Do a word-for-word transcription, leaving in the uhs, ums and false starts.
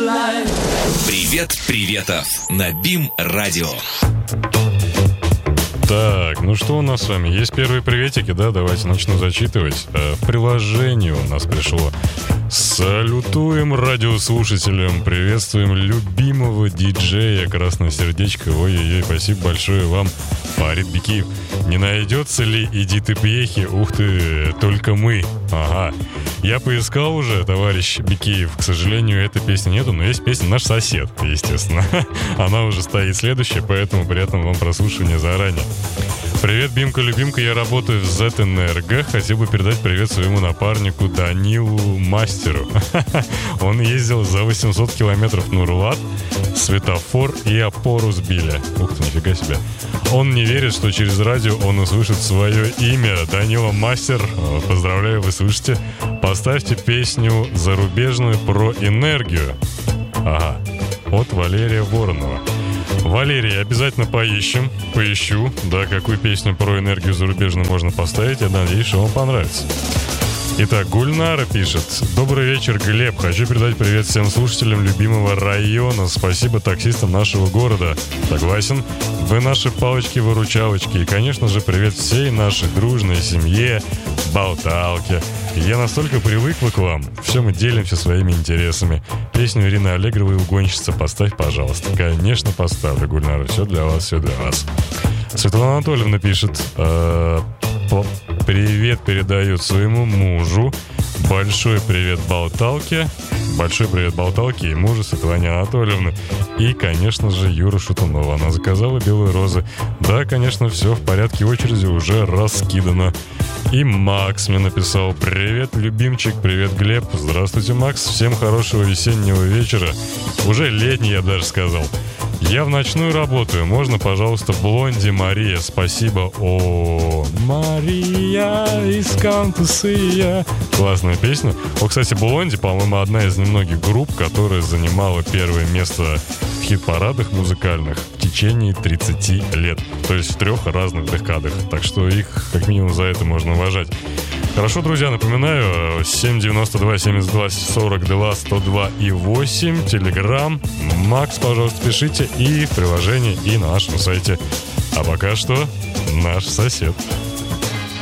Привет, приветов на БИМ Радио. Так, ну что у нас с вами? Есть первые приветики, да? Давайте начну зачитывать. В приложении у нас пришло. Салютуем радиослушателям, приветствуем любимого диджея Красное Сердечко. Ой-ой-ой, спасибо большое вам, Фарид Бикиев. Не найдется ли «Иди ты пьехи»? Ух ты, только мы. Ага. Я поискал уже, товарищ Бикиев. К сожалению, этой песни нету, но есть песня «Наш сосед», естественно. Она уже стоит следующая, поэтому приятного вам прослушивания заранее. Привет, Бимка, любимка, я работаю в Зетэнерго. Хотел бы передать привет своему напарнику Данилу Мастеру. Он ездил за восемьсот километров Нурлат, светофор и опору сбили. Ух ты, нифига себе. Он не верит, что через радио он услышит свое имя. Данила Мастер, поздравляю, вы слышите. Поставьте песню зарубежную про энергию. Ага, от Валерия Воронова. Валерий, обязательно поищем, поищу, да, какую песню про энергию зарубежную можно поставить. Я надеюсь, что вам понравится. Итак, Гульнара пишет. Добрый вечер, Глеб. Хочу передать привет всем слушателям любимого района. Спасибо таксистам нашего города. Согласен. Вы наши палочки-выручалочки. И, конечно же, привет всей нашей дружной семье, болталке. Я настолько привыкла к вам. Все мы делимся своими интересами. Песню Ирины Аллегровой «Угонщица» поставь, пожалуйста. Конечно, поставлю, Гульнара. Все для вас, все для вас. Светлана Анатольевна пишет. Э, привет передает своему мужу. Большой привет болталке. Большой привет болталке и мужу Светлане Анатольевны. И, конечно же, Юра Шутунова. Она заказала белые розы. Да, конечно, все в порядке очереди уже раскидано. И Макс мне написал. Привет, любимчик, привет, Глеб. Здравствуйте, Макс. Всем хорошего весеннего вечера. Уже летний, я даже сказал. Я в ночную работаю. Можно, пожалуйста, Блонди Мария. Спасибо. О, Мария из Кантусия. Классная песня. О, кстати, Блонди, по-моему, одна из немногих групп, которая занимала первое место в хит-парадах музыкальных в течение тридцати лет. То есть в трех разных декадах. Так что их как минимум за это можно уважать. Хорошо, друзья, напоминаю, семь девяносто два семьдесят два сорок два сто два и восемь, Телеграм, Макс, пожалуйста, пишите и в приложении, и на нашем сайте. А пока что наш сосед.